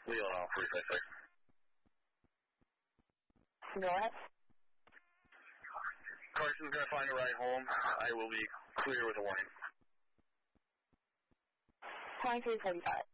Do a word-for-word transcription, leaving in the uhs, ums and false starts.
Leland on three five six. Go ahead. Carson's going to find a ride home. I will be clear with a warning. twenty-three forty-five.